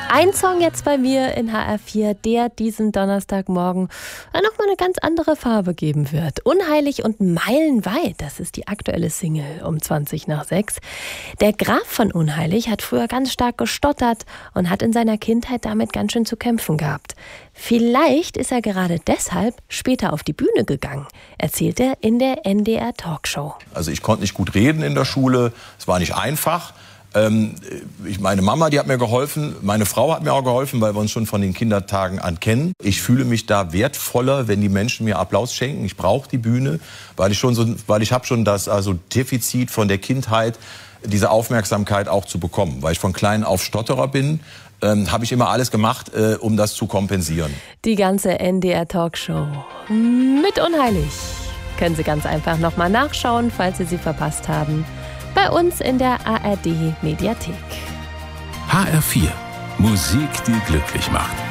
Ein Song jetzt bei mir in HR4, der diesen Donnerstagmorgen nochmal eine ganz andere Farbe geben wird. Unheilig und meilenweit, das ist die aktuelle Single um 6:20. Der Graf von Unheilig hat früher ganz stark gestottert und hat in seiner Kindheit damit ganz schön zu kämpfen gehabt. Vielleicht ist er gerade deshalb später auf die Bühne gegangen, erzählt er in der NDR Talkshow. Also ich konnte nicht gut reden in der Schule, es war nicht einfach. Meine Mama, die hat mir geholfen, meine Frau hat mir auch geholfen, weil wir uns schon von den Kindertagen an kennen. Ich fühle mich da wertvoller, wenn die Menschen mir Applaus schenken. Ich brauche die Bühne, weil ich habe schon das Defizit von der Kindheit, diese Aufmerksamkeit auch zu bekommen. Weil ich von klein auf Stotterer bin, habe ich immer alles gemacht, um das zu kompensieren. Die ganze NDR Talkshow mit Unheilig können Sie ganz einfach nochmal nachschauen, falls Sie sie verpasst haben. Bei uns in der ARD Mediathek. HR4. Musik, die glücklich macht.